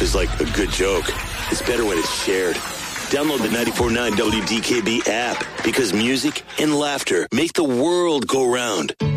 is like a good joke. It's better when it's shared. Download the 94.9 WDKB app because music and laughter make the world go round.